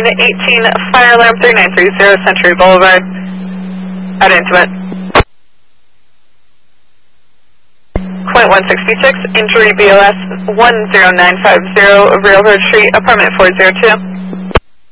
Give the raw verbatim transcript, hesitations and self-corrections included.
nine eighteen, fire alarm three nine three zero, Century Boulevard. Out intimate. Point one sixty-six, injury B L S one zero nine five zero, Railroad Street, apartment four zero two.